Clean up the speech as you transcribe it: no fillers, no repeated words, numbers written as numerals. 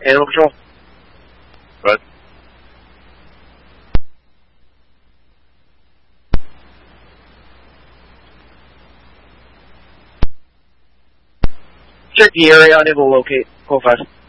Animal Control. But Check the area, unable to locate. Go fast.